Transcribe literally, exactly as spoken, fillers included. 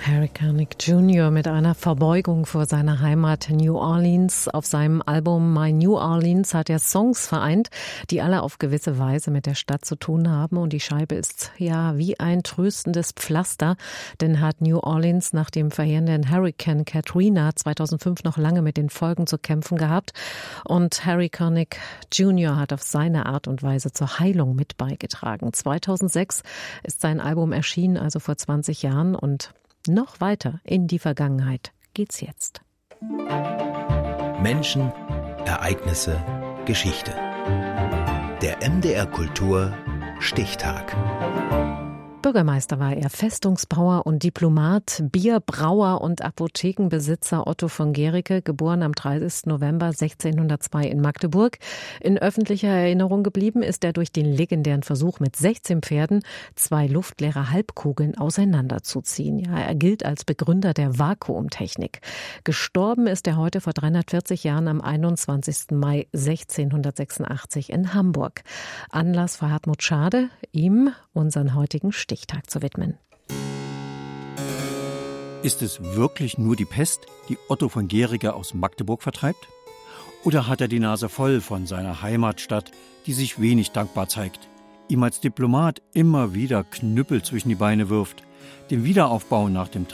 Harry Connick Junior mit einer Verbeugung vor seiner Heimat New Orleans. Auf seinem Album My New Orleans hat er Songs vereint, die alle auf gewisse Weise mit der Stadt zu tun haben. Und die Scheibe ist ja wie ein tröstendes Pflaster, denn hat New Orleans nach dem verheerenden Hurrikan Katrina zweitausendfünf noch lange mit den Folgen zu kämpfen gehabt. Und Harry Connick Junior hat auf seine Art und Weise zur Heilung mit beigetragen. zweitausendsechs ist sein Album erschienen, also vor zwanzig Jahren, und noch weiter in die Vergangenheit geht's jetzt. Menschen, Ereignisse, Geschichte. Der M D R Kultur Stichtag. Bürgermeister war er, Festungsbauer und Diplomat, Bierbrauer und Apothekenbesitzer Otto von Guericke, geboren am dreißigsten November sechzehnhundertzwei in Magdeburg. In öffentlicher Erinnerung geblieben ist er durch den legendären Versuch, mit sechzehn Pferden zwei luftleere Halbkugeln auseinanderzuziehen. Ja, er gilt als Begründer der Vakuumtechnik. Gestorben ist er heute vor dreihundertvierzig Jahren am einundzwanzigsten Mai sechzehnhundertsechsundachtzig in Hamburg. Anlass war Hartmut Schade, ihm unseren heutigen Stichtag zu widmen. Ist es wirklich nur die Pest, die Otto von Guericke aus Magdeburg vertreibt? Oder hat er die Nase voll von seiner Heimatstadt, die sich wenig dankbar zeigt, ihm als Diplomat immer wieder Knüppel zwischen die Beine wirft, den Wiederaufbau nach dem